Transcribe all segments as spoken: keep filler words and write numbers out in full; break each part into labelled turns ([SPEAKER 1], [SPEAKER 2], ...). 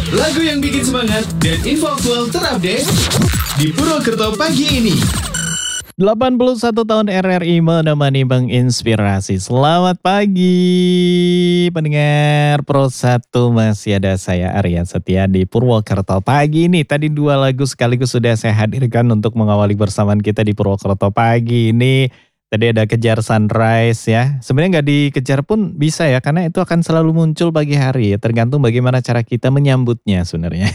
[SPEAKER 1] Lagu yang bikin semangat dan info aktual terupdate di Purwokerto pagi ini.
[SPEAKER 2] delapan puluh satu tahun R R I menemani menginspirasi. Selamat pagi pendengar Pro satu, masih ada saya Arya Setia di Purwokerto pagi ini. Tadi dua lagu sekaligus sudah saya hadirkan untuk mengawali bersamaan kita di Purwokerto pagi ini. Tadi ada Kejar Sunrise ya. Sebenarnya nggak dikejar pun bisa ya, karena itu akan selalu muncul pagi hari ya. Tergantung bagaimana cara kita menyambutnya sebenarnya.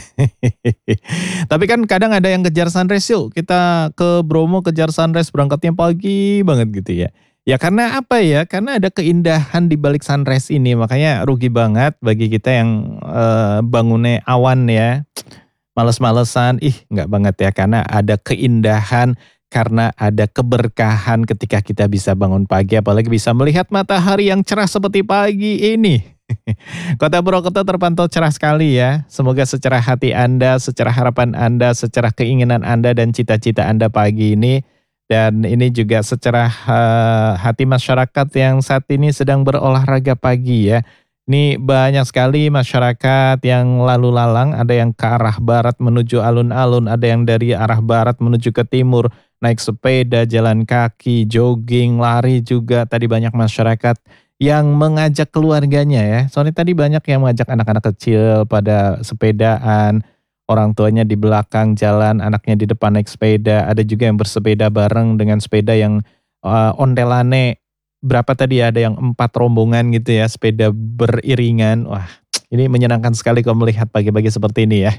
[SPEAKER 2] Tapi kan kadang ada yang kejar sunrise, yuk kita ke Bromo kejar sunrise, berangkatnya pagi banget gitu ya. Ya karena apa ya, karena ada keindahan di balik sunrise ini. Makanya rugi banget bagi kita yang uh, bangunnya awan ya. Males-malesan, ih nggak banget ya, karena ada keindahan. Karena ada keberkahan ketika kita bisa bangun pagi, apalagi bisa melihat matahari yang cerah seperti pagi ini. Kota Purwokerto terpantau cerah sekali ya. Semoga secerah hati Anda, secerah harapan Anda, secerah keinginan Anda dan cita-cita Anda pagi ini. Dan ini juga secerah uh, hati masyarakat yang saat ini sedang berolahraga pagi ya. Ini banyak sekali masyarakat yang lalu lalang, ada yang ke arah barat menuju alun-alun, ada yang dari arah barat menuju ke timur, naik sepeda, jalan kaki, jogging, lari juga. Tadi banyak masyarakat yang mengajak keluarganya ya. Soalnya tadi banyak yang mengajak anak-anak kecil pada sepedaan, orang tuanya di belakang jalan, anaknya di depan naik sepeda. Ada juga yang bersepeda bareng dengan sepeda yang uh, ondelane. Berapa tadi ya, ada yang empat rombongan gitu ya, sepeda beriringan. Wah, ini menyenangkan sekali kalau melihat pagi-pagi seperti ini ya.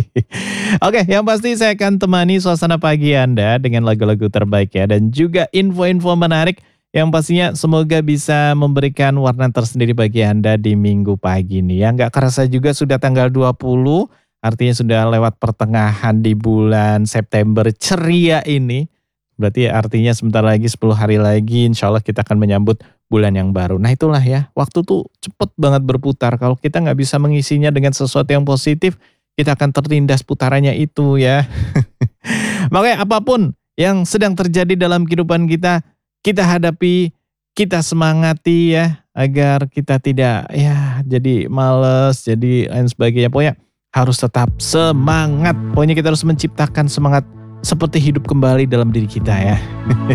[SPEAKER 2] Oke, yang pasti saya akan temani suasana pagi Anda dengan lagu-lagu terbaik ya. Dan juga info-info menarik yang pastinya semoga bisa memberikan warna tersendiri bagi Anda di minggu pagi ini ya. Nggak kerasa juga sudah tanggal dua puluh, artinya sudah lewat pertengahan di bulan September ceria ini. Berarti artinya sebentar lagi, sepuluh hari lagi insya Allah kita akan menyambut bulan yang baru. Nah itulah ya, waktu tuh cepet banget berputar. Kalau kita nggak bisa mengisinya dengan sesuatu yang positif, kita akan tertindas putarannya itu ya. Makanya apapun yang sedang terjadi dalam kehidupan kita, kita hadapi, kita semangati ya, agar kita tidak ya jadi males, jadi lain sebagainya. Pokoknya harus tetap semangat. Pokoknya kita harus menciptakan semangat seperti hidup kembali dalam diri kita ya.